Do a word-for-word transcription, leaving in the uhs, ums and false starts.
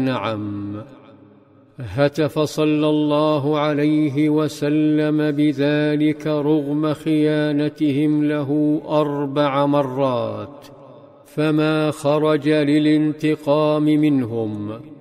نعم. هتف صلى الله عليه وسلم بذلك رغم خيانتهم له أربع مرات، فما خرج للانتقام منهم.